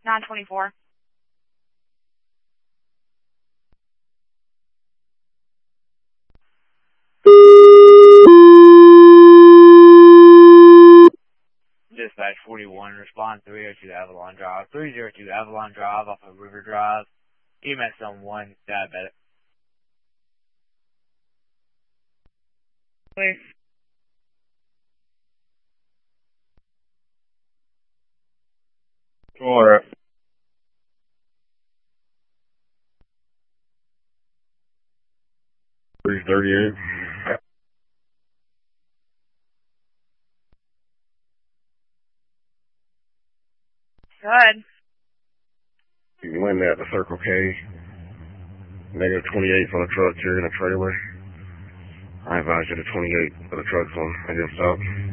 924. Dispatch 41, respond 302 Avalon Drive. 302 Avalon Drive off of River Drive. EMS on 1, diabetic. Please. Alright. 338. Good. You can land at the Circle K. Negative 28 for the truck carrying a trailer. I advise you to 28 for the trucks on negative south.